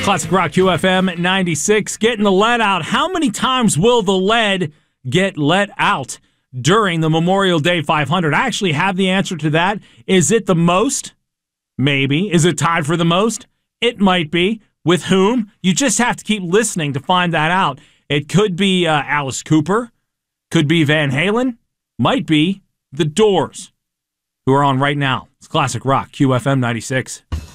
Classic Rock QFM 96. Getting the lead out. How many times will the lead get let out during the Memorial Day 500? I actually have the answer to that. Is it the most? Maybe. Is it tied for the most? It might be. With whom? You just have to keep listening to find that out. It could be Alice Cooper. Could be Van Halen. Might be The Doors, who are on right now. It's Classic Rock QFM 96.